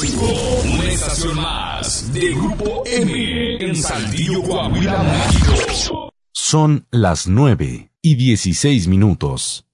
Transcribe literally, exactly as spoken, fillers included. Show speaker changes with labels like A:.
A: Acústico, una estación más de Grupo M en Saltillo, Coahuila, México.
B: Son las nueve y dieciséis minutos.